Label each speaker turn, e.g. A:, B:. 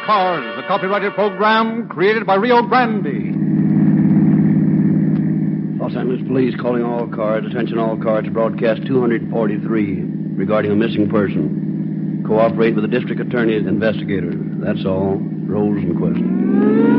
A: Cars, a copyrighted program created by Rio Grande.
B: Los Angeles Police calling all cars. Attention all cars. Broadcast 243 regarding a missing person. Cooperate with the district attorney's investigator. That's all. Roles and questions.